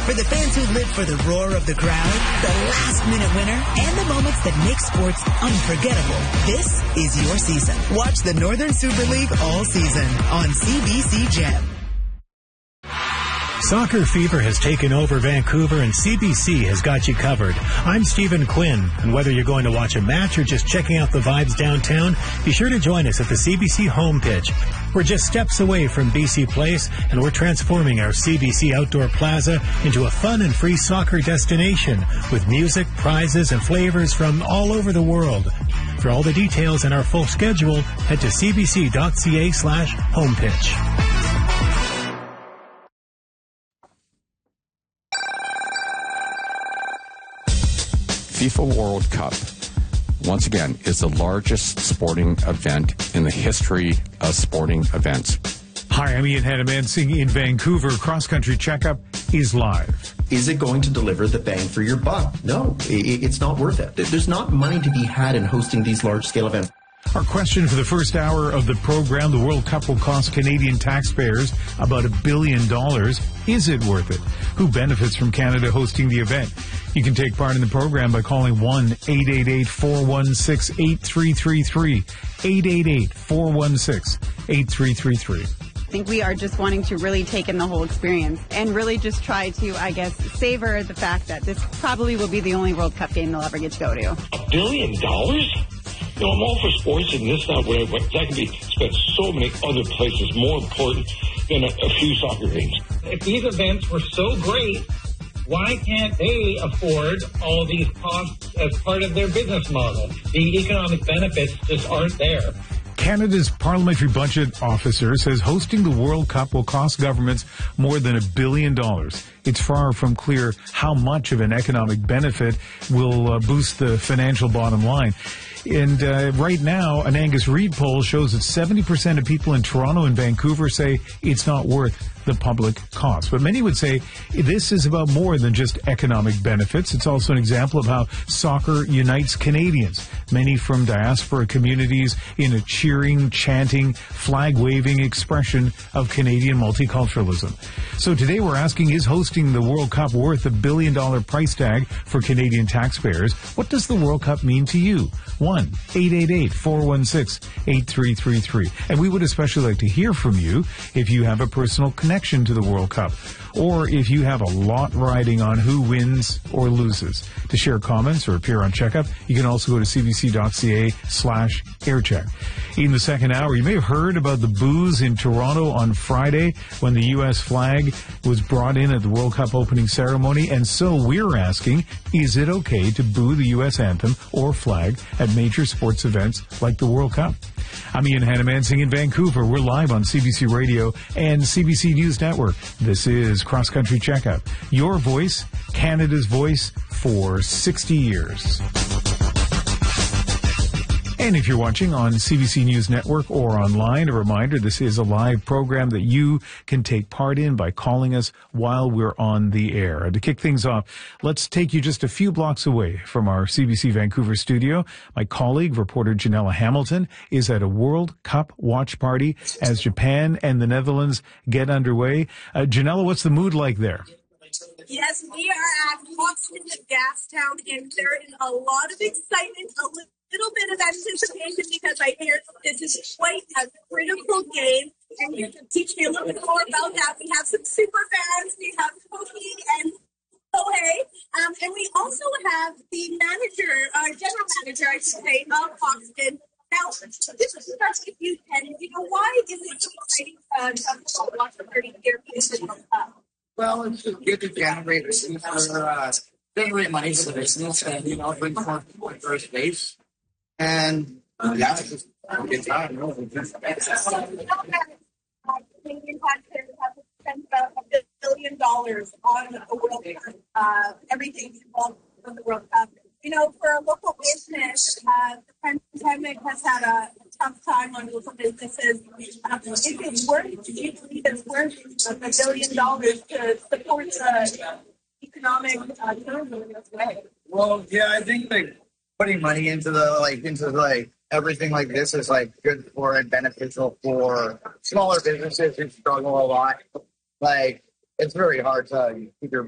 For the fans who live for the roar of the crowd, the last-minute winner, and the moments that make sports unforgettable, this is your season. Watch the Northern Super League all season on CBC Gem. Soccer fever has taken over Vancouver, and CBC has got you covered. I'm Stephen Quinn, and whether you're going to watch a match or just checking out the vibes downtown, be sure to join us at the CBC home pitch. We're just steps away from BC Place, and we're transforming our CBC Outdoor Plaza into a fun and free soccer destination with music, prizes, and flavors from all over the world. For all the details and our full schedule, head to cbc.ca/homepitch. FIFA World Cup, once again, is the largest sporting event in the history of sporting events. Hi, I'm Ian Hannamansing in Vancouver. Cross Country Checkup is live. Is it going to deliver the bang for your buck? No, it's not worth it. There's not money to be had in hosting these large-scale events. Our question for the first hour of the program, the World Cup will cost Canadian taxpayers about $1 billion. Is it worth it? Who benefits from Canada hosting the event? You can take part in the program by calling 1-888-416-8333. 888-416-8333. I think we are just wanting to really take in the whole experience and really just try to, I guess, savor the fact that this probably will be the only World Cup game they'll ever get to go to. $1 billion? You know, I'm all for sports, and this not whatever, but that can be spent so many other places more important than a few soccer games. If these events were so great, why can't they afford all these costs as part of their business model? The economic benefits just aren't there. Canada's Parliamentary Budget Officer says hosting the World Cup will cost governments more than $1 billion. It's far from clear how much of an economic benefit will boost the financial bottom line. And right now, an Angus Reid poll shows that 70% of people in Toronto and Vancouver say it's not worth the public cost. But many would say this is about more than just economic benefits. It's also an example of how soccer unites Canadians, many from diaspora communities, in a cheering, chanting, flag-waving expression of Canadian multiculturalism. So today we're asking, is hosting the World Cup worth $1 billion price tag for Canadian taxpayers? What does the World Cup mean to you? 1-888-416-8333. And we would especially like to hear from you if you have a personal connection to the World Cup, or if you have a lot riding on who wins or loses. To share comments or appear on Checkup, you can also go to cbc.ca/aircheck. In the second hour, you may have heard about the boos in Toronto on Friday when the U.S. flag was brought in at the World Cup opening ceremony, and so we're asking, is it okay to boo the U.S. anthem or flag at major sports events like the World Cup? I'm Ian Hannamansing in Vancouver. We're live on CBC Radio and CBC News Network. This is Cross Country Checkup, your voice, Canada's voice for 60 years. And if you're watching on CBC News Network or online, a reminder, this is a live program that you can take part in by calling us while we're on the air. And to kick things off, let's take you just a few blocks away from our CBC Vancouver studio. My colleague, reporter Janella Hamilton, is at a World Cup watch party as Japan and the Netherlands get underway. Janella, what's the mood like there? Yes, we are at Hoxton Gastown, and there is a lot of excitement, a little bit of anticipation, because I hear this is quite a critical game, and you can teach me a little bit more about that. We have some super fans. We have Koki and Kohei, and we also have the manager, general manager, I should say, of Hoxton. Now, this is just if you can, why is it so exciting to watch the 30 year World Cup? Well, it's just good to generate money for the business and, bring more people in first base. And, yeah, it's just a good time, really. Canadian taxpayers have spent about $1 billion on the World Cup, everything involved with the World Cup. For a local business, the pandemic has had a tough time on local businesses. Is it worth, do you believe it's worth $1 billion to support the economic tourism in this way? Well, yeah, I think putting money into everything like this is good for and beneficial for smaller businesses who struggle a lot. It's very hard to keep your